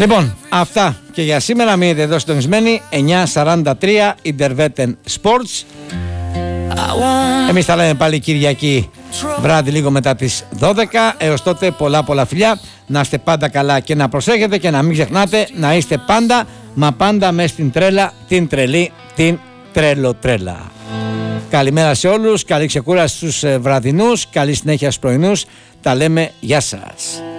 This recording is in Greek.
Λοιπόν, αυτά και για σήμερα. Μείνετε εδώ συντονισμένοι. 9:43 Interveten Sports. Εμείς θα λέμε πάλι Κυριακή βράδυ λίγο μετά τις 12. Έως τότε πολλά φιλιά. Να είστε πάντα καλά και να προσέχετε και να μην ξεχνάτε να είστε πάντα, μα πάντα μες στην τρέλα, την τρελή, την τρέλα. Καλημέρα σε όλους, καλή ξεκούραση στους βραδινούς, καλή συνέχεια στους πρωινούς. Τα λέμε, γεια σας.